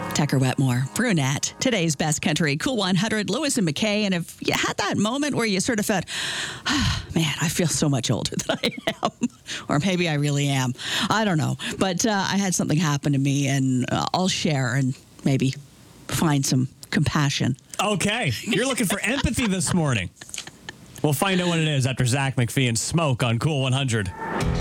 Tucker Wetmore, Brunette, today's best country, Cool 100, Lewis and McKay. And if you had that moment where you sort of felt, man, I feel so much older than I am, or maybe I really am. I don't know. But I had something happen to me, and I'll share and maybe find some compassion. Okay. You're looking for empathy this morning. We'll find out what it is after Zach McPhee and Smoke on Cool 100.